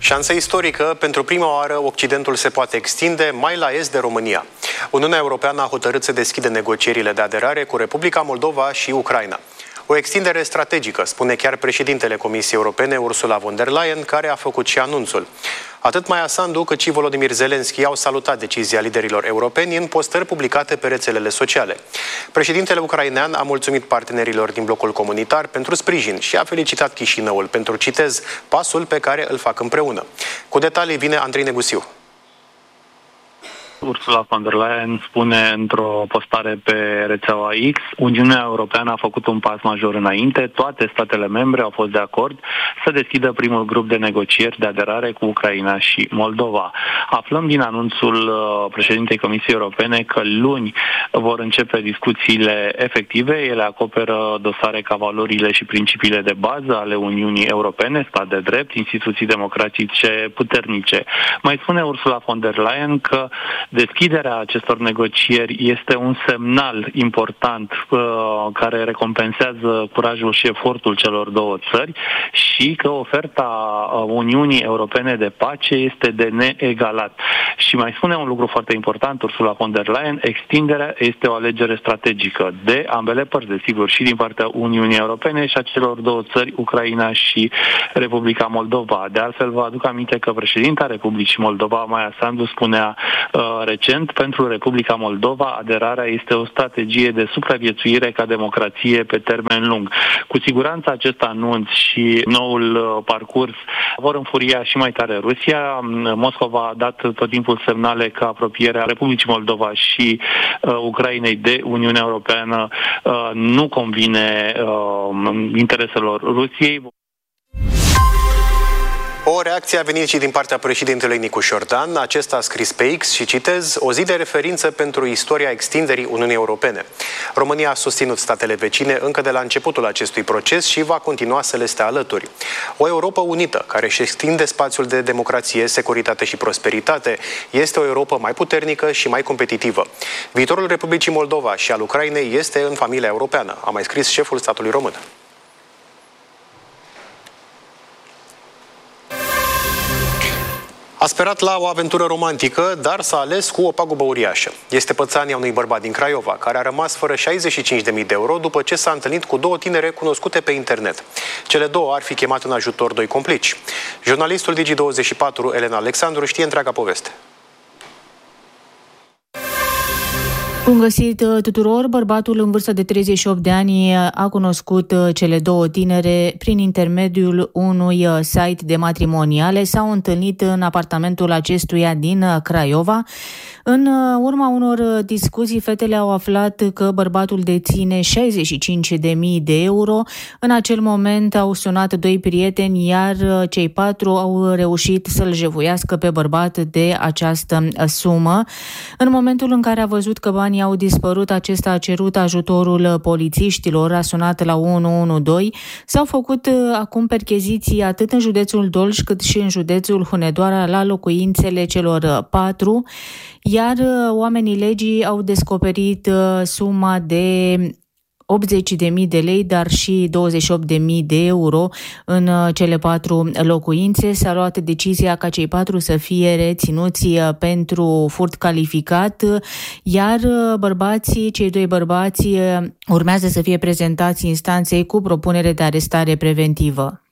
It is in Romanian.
Șansă istorică, pentru prima oară Occidentul se poate extinde mai la est de România. Uniunea Europeană a hotărât să deschidă negocierile de aderare cu Republica Moldova și Ucraina. O extindere strategică, spune chiar președintele Comisiei Europene, Ursula von der Leyen, care a făcut și anunțul. Atât Maia Sandu cât și Volodymyr Zelensky au salutat decizia liderilor europeni în postări publicate pe rețelele sociale. Președintele ucrainean a mulțumit partenerilor din blocul comunitar pentru sprijin și a felicitat Chișinăul pentru, citez, pasul pe care îl fac împreună. Cu detalii vine Andrei Negusiu. Ursula von der Leyen spune într-o postare pe rețeaua X: Uniunea Europeană a făcut un pas major înainte, toate statele membre au fost de acord să deschidă primul grup de negocieri de aderare cu Ucraina și Moldova. Aflăm din anunțul președintei Comisiei Europene că luni vor începe discuțiile efective. Ele acoperă dosare ca valorile și principiile de bază ale Uniunii Europene, stat de drept, instituții democratice puternice. Mai spune Ursula von der Leyen că deschiderea acestor negocieri este un semnal important care recompensează curajul și efortul celor două țări și că oferta Uniunii Europene de pace este de neegalat. Și mai spune un lucru foarte important Ursula von der Leyen: extinderea este o alegere strategică de ambele părți, desigur, și din partea Uniunii Europene și a celor două țări, Ucraina și Republica Moldova. De altfel, vă aduc aminte că președinta Republicii Moldova, Maia Sandu, spunea recent: pentru Republica Moldova, aderarea este o strategie de supraviețuire ca democrație pe termen lung. Cu siguranță acest anunț și noul parcurs vor înfuria și mai tare Rusia. Moscova a dat tot timpul semnale că apropierea Republicii Moldova și Ucrainei de Uniunea Europeană nu convine intereselor Rusiei. O reacție a venit și din partea președintelui Nicu Șordan. Acesta a scris pe X și citez: o zi de referință pentru istoria extinderii Uniunii Europene. România a susținut statele vecine încă de la începutul acestui proces și va continua să le stea alături. O Europă unită, care își extinde spațiul de democrație, securitate și prosperitate, este o Europă mai puternică și mai competitivă. Viitorul Republicii Moldova și al Ucrainei este în familia europeană, a mai scris șeful statului român. A sperat la o aventură romantică, dar s-a ales cu o pagubă uriașă. Este pățania unui bărbat din Craiova, care a rămas fără 65.000 de euro după ce s-a întâlnit cu două tinere cunoscute pe internet. Cele două ar fi chemat în ajutor doi complici. Jurnalistul Digi24, Elena Alexandru, știe întreaga poveste. Bun găsit tuturor! Bărbatul în vârstă de 38 de ani a cunoscut cele două tinere prin intermediul unui site de matrimoniale. S-au întâlnit în apartamentul acestuia din Craiova. În urma unor discuții, fetele au aflat că bărbatul deține 65.000 de euro. În acel moment au sunat doi prieteni, iar cei patru au reușit să-l jefuiască pe bărbat de această sumă. În momentul în care a văzut că banii au dispărut, acesta a cerut ajutorul polițiștilor, a sunat la 112. S-au făcut acum percheziții atât în județul Dolj cât și în județul Hunedoara la locuințele celor patru, iar oamenii legii au descoperit suma de 80.000 de lei, dar și 28.000 de euro în cele patru locuințe. S-a luat decizia ca cei patru să fie reținuți pentru furt calificat, iar cei doi bărbați urmează să fie prezentați instanței cu propunere de arestare preventivă.